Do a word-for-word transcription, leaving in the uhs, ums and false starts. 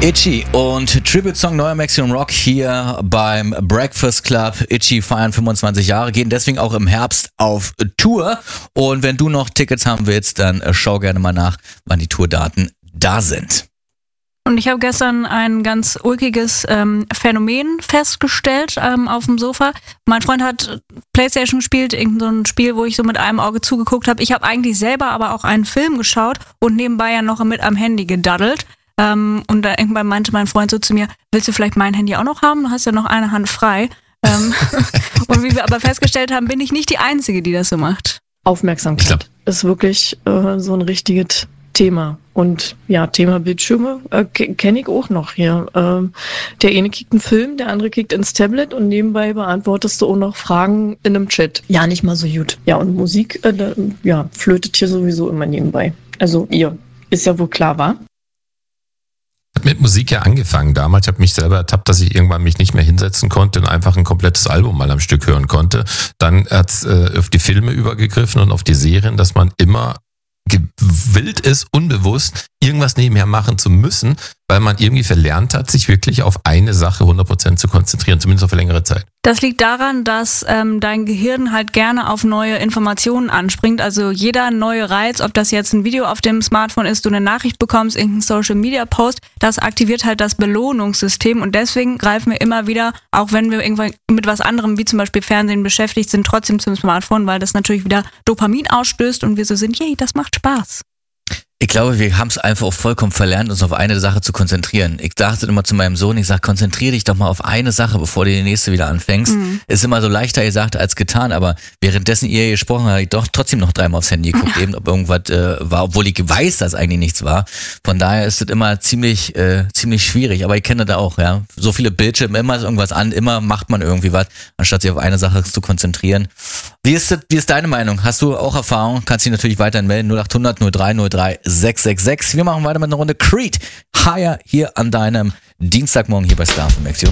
Itchy und Tribute-Song neuer Maximum Rock hier beim Breakfast Club. Itchy feiern fünfundzwanzig Jahre, gehen deswegen auch im Herbst auf Tour. Und wenn du noch Tickets haben willst, dann schau gerne mal nach, wann die Tourdaten da sind. Und ich habe gestern ein ganz ulkiges ähm, Phänomen festgestellt ähm, auf dem Sofa. Mein Freund hat Playstation gespielt, irgend so ein Spiel, wo ich so mit einem Auge zugeguckt habe. Ich habe eigentlich selber aber auch einen Film geschaut und nebenbei ja noch mit am Handy gedaddelt. Ähm, und da irgendwann meinte mein Freund so zu mir, willst du vielleicht mein Handy auch noch haben? Du hast ja noch eine Hand frei. Ähm, und wie wir aber festgestellt haben, bin ich nicht die Einzige, die das so macht. Aufmerksamkeit ist wirklich äh, so ein richtiges Thema. Und ja, Thema Bildschirme äh, kenne ich auch noch hier. Ähm, der eine kickt einen Film, der andere kickt ins Tablet und nebenbei beantwortest du auch noch Fragen in einem Chat. Ja, nicht mal so gut. Ja, und Musik, äh, da, ja, flötet hier sowieso immer nebenbei. Also ihr, ist ja wohl klar, wa? Hat mit Musik ja angefangen damals. Ich habe mich selber ertappt, dass ich irgendwann mich nicht mehr hinsetzen konnte und einfach ein komplettes Album mal am Stück hören konnte. Dann hat es äh, auf die Filme übergegriffen und auf die Serien, dass man immer gewillt ist, unbewusst irgendwas nebenher machen zu müssen, weil man irgendwie verlernt hat, sich wirklich auf eine Sache hundert Prozent zu konzentrieren, zumindest auf längere Zeit. Das liegt daran, dass ähm, dein Gehirn halt gerne auf neue Informationen anspringt. Also jeder neue Reiz, ob das jetzt ein Video auf dem Smartphone ist, du eine Nachricht bekommst, irgendein Social-Media-Post, das aktiviert halt das Belohnungssystem und deswegen greifen wir immer wieder, auch wenn wir irgendwann mit was anderem, wie zum Beispiel Fernsehen beschäftigt sind, trotzdem zum Smartphone, weil das natürlich wieder Dopamin ausstößt und wir so sind, yay, das macht Spaß. Ich glaube, wir haben es einfach auch vollkommen verlernt, uns auf eine Sache zu konzentrieren. Ich dachte immer zu meinem Sohn, ich sage, konzentriere dich doch mal auf eine Sache, bevor du die nächste wieder anfängst. Mhm. Ist immer so leichter gesagt als getan, aber währenddessen ihr gesprochen habt, habe ich doch trotzdem noch dreimal aufs Handy geguckt, eben ob irgendwas äh, war, obwohl ich weiß, dass eigentlich nichts war. Von daher ist es immer ziemlich äh, ziemlich schwierig, aber ich kenne das auch, ja. So viele Bildschirme, immer ist irgendwas an, immer macht man irgendwie was, anstatt sich auf eine Sache zu konzentrieren. Wie ist das, wie ist deine Meinung? Hast du auch Erfahrung? Kannst dich natürlich weiterhin melden, null acht hundert null drei null drei sechs sechs sechs. Wir machen weiter mit einer Runde Creed. Higher hier an deinem Dienstagmorgen hier bei Star von Maximum.